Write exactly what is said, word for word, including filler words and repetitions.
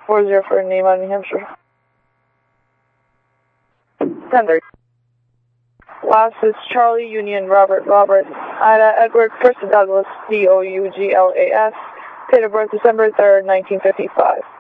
four zero for Nema, New Hampshire. ten thirty. Last is Charlie, Union, Robert, Robert, Ida, Edward, first Douglas, D O U G L A S, date of birth December third, nineteen fifty-five.